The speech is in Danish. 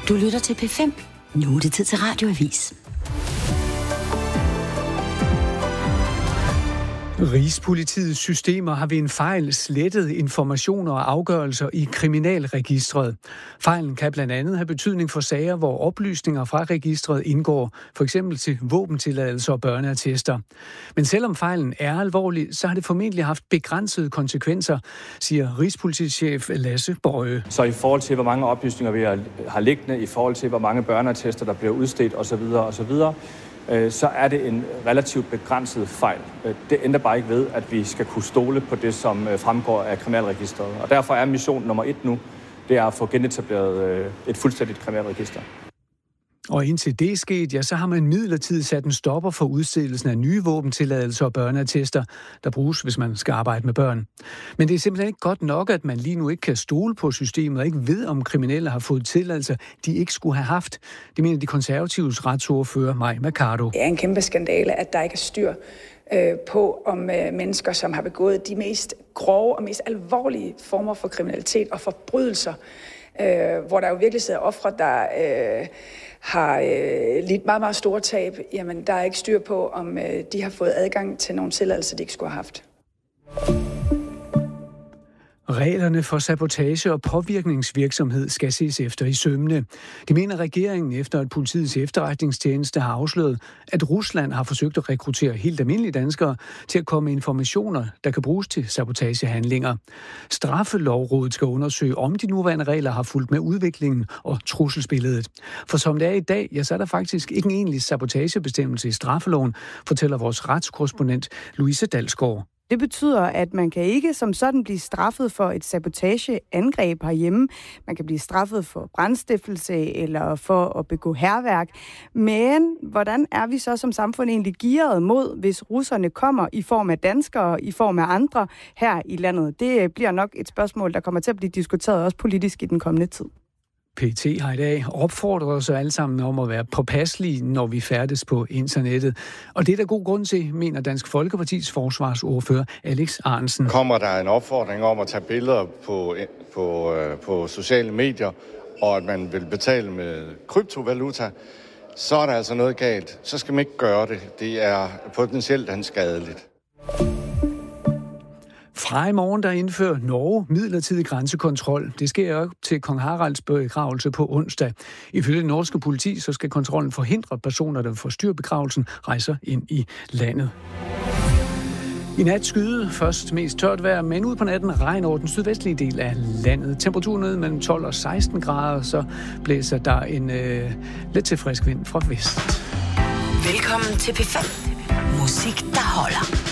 Du lytter til P5. Nu er det tid til Radioavis. Rigspolitiets systemer har ved en fejl slettet informationer og afgørelser i kriminalregistret. Fejlen kan blandt andet have betydning for sager, hvor oplysninger fra registret indgår, for eksempel til våbentilladelser og børneattester. Men selvom fejlen er alvorlig, så har det formentlig haft begrænsede konsekvenser, siger Rigspolitichef Lasse Boje. Så i forhold til, hvor mange oplysninger vi har liggende, i forhold til, hvor mange børneattester, der bliver udstedt osv., så er det en relativt begrænset fejl. Det ændrer bare ikke ved, at vi skal kunne stole på det, som fremgår af kriminalregistret. Og derfor er mission nummer 1 nu, det er at få genetableret et fuldstændigt kriminalregister. Og indtil det er sket, ja, så har man midlertidigt sat en stopper for udstedelsen af nye våbentilladelser og børneattester, der bruges, hvis man skal arbejde med børn. Men det er simpelthen ikke godt nok, at man lige nu ikke kan stole på systemet og ikke ved, om kriminelle har fået tilladelser, de ikke skulle have haft. Det mener de konservatives retsordfører Mai Mercado. Det er en kæmpe skandale, at der ikke er styr på, om mennesker, som har begået de mest grove og mest alvorlige former for kriminalitet og forbrydelser, hvor der jo virkelig sidder ofre, der har lidt meget, meget store tab, jamen der er ikke styr på, om de har fået adgang til nogle tilladelser, de ikke skulle have haft. Reglerne for sabotage og påvirkningsvirksomhed skal ses efter i sømmene. Det mener regeringen efter, at politiets efterretningstjeneste har afsløret, at Rusland har forsøgt at rekruttere helt almindelige danskere til at komme med informationer, der kan bruges til sabotagehandlinger. Straffelovrådet skal undersøge, om de nuværende regler har fulgt med udviklingen og trusselsbilledet. For som det er i dag, ja, så er der faktisk ikke en egentlig sabotagebestemmelse i straffeloven, fortæller vores retskorrespondent Louise Dalsgaard. Det betyder, at man kan ikke som sådan blive straffet for et sabotageangreb herhjemme. Man kan blive straffet for brandstiftelse eller for at begå hærværk. Men hvordan er vi så som samfund egentlig gearet mod, hvis russerne kommer i form af danskere, i form af andre her i landet? Det bliver nok et spørgsmål, der kommer til at blive diskuteret også politisk i den kommende tid. PET har i dag opfordret os alle sammen om at være påpasselige, når vi færdes på internettet. Og det er der god grund til, mener Dansk Folkepartis forsvarsordfører Alex Ahrendtsen. Kommer der en opfordring om at tage billeder på sociale medier, og at man vil betale med kryptovaluta, så er der altså noget galt. Så skal man ikke gøre det. Det er potentielt skadeligt. Fra i morgen, der indfører Norge midlertidig grænsekontrol. Det sker op til kong Haralds begravelse på onsdag. Ifølge det norske politi, så skal kontrollen forhindre personer, der forstyrrer begravelsen, rejser ind i landet. I nat skyde først mest tørt vejr, men ud på natten regn over den sydvestlige del af landet. Temperaturen ned mellem 12 og 16 grader, så blæser der en lidt til frisk vind fra vest. Velkommen til P5. Musik, der holder.